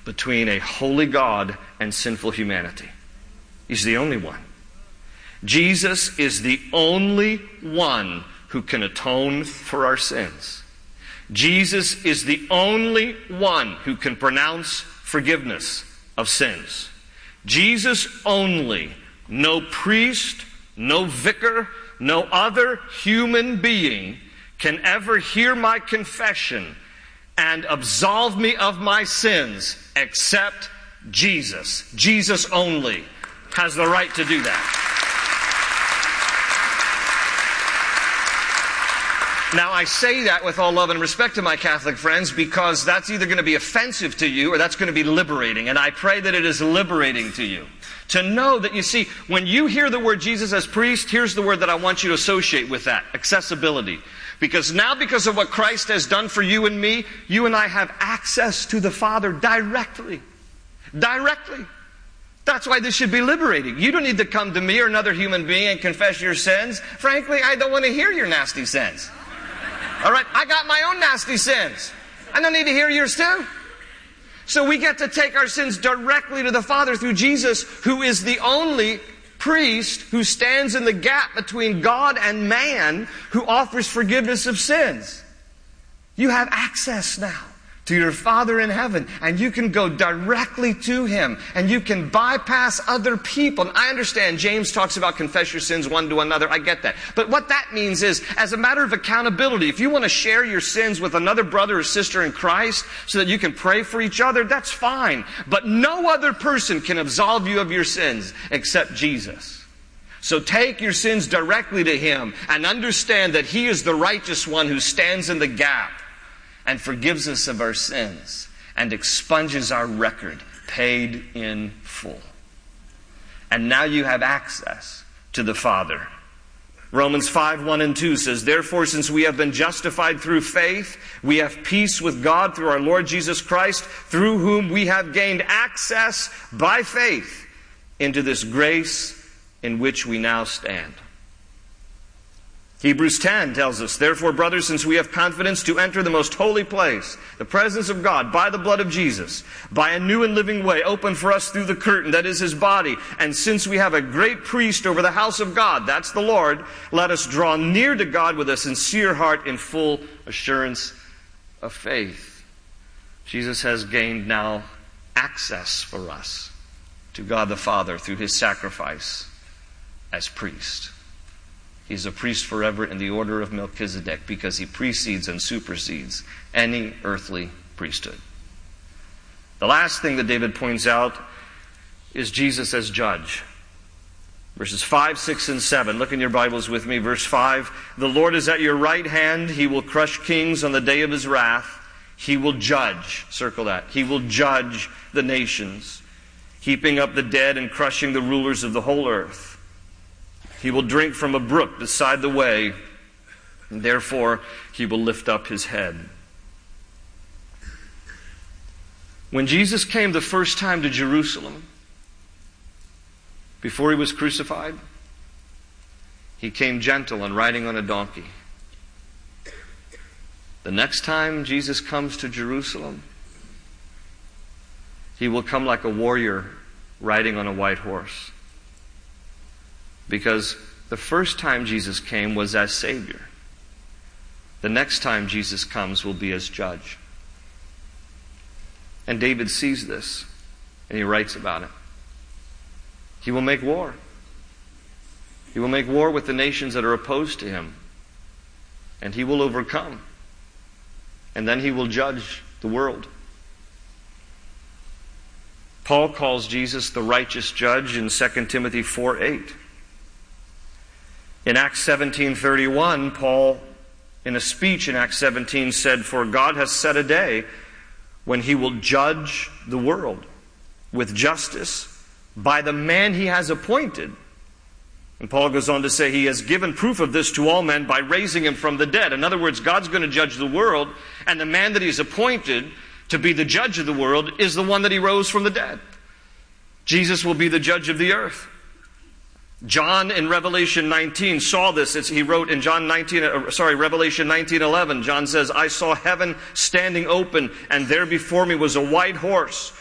between a holy God and sinful humanity. He's the only one. Jesus is the only one who can atone for our sins. Jesus is the only one who can pronounce forgiveness of sins. Jesus only. No priest, no vicar, no other human being can ever hear my confession and absolve me of my sins except Jesus. Jesus only has the right to do that. Now, I say that with all love and respect to my Catholic friends because that's either going to be offensive to you or that's going to be liberating. And I pray that it is liberating to you. To know that, you see, when you hear the word Jesus as priest, here's the word that I want you to associate with that: accessibility. Because now, because of what Christ has done for you and me, you and I have access to the Father directly. Directly. That's why this should be liberating. You don't need to come to me or another human being and confess your sins. Frankly, I don't want to hear your nasty sins. All right, I got my own nasty sins. I don't need to hear yours too. So we get to take our sins directly to the Father through Jesus, who is the only priest who stands in the gap between God and man, who offers forgiveness of sins. You have access now to your Father in heaven, and you can go directly to Him, and you can bypass other people. And I understand James talks about confess your sins one to another. I get that. But what that means is, as a matter of accountability, if you want to share your sins with another brother or sister in Christ so that you can pray for each other, that's fine. But no other person can absolve you of your sins except Jesus. So take your sins directly to Him and understand that He is the righteous one who stands in the gap and forgives us of our sins and expunges our record, paid in full. And now you have access to the Father. Romans 5:1-2 says, "Therefore, since we have been justified through faith, we have peace with God through our Lord Jesus Christ, through whom we have gained access by faith into this grace in which we now stand." Hebrews 10 tells us, "Therefore, brothers, since we have confidence to enter the most holy place, the presence of God, by the blood of Jesus, by a new and living way opened for us through the curtain, that is His body, and since we have a great priest over the house of God, that's the Lord, let us draw near to God with a sincere heart in full assurance of faith." Jesus has gained now access for us to God the Father through His sacrifice as priest. He's a priest forever in the order of Melchizedek because He precedes and supersedes any earthly priesthood. The last thing that David points out is Jesus as judge. Verses 5, 6, and 7. Look in your Bibles with me. Verse 5, "The Lord is at your right hand. He will crush kings on the day of His wrath. He will judge." Circle that. "He will judge the nations, heaping up the dead and crushing the rulers of the whole earth. He will drink from a brook beside the way, and therefore He will lift up His head." When Jesus came the first time to Jerusalem, before He was crucified, He came gentle and riding on a donkey. The next time Jesus comes to Jerusalem, He will come like a warrior riding on a white horse. Because the first time Jesus came was as Savior. The next time Jesus comes will be as judge. And David sees this, and he writes about it. He will make war. He will make war with the nations that are opposed to Him. And He will overcome. And then He will judge the world. Paul calls Jesus the righteous judge in 2 Timothy 4:8. In Acts 17:31, Paul, in a speech in Acts 17, said, "For God has set a day when He will judge the world with justice by the man He has appointed." And Paul goes on to say, "He has given proof of this to all men by raising Him from the dead." In other words, God's going to judge the world, and the man that He's appointed to be the judge of the world is the one that He rose from the dead. Jesus will be the judge of the earth. John in Revelation 19 saw this. He wrote in Revelation 19:11, John says, "I saw heaven standing open, and there before me was a white horse.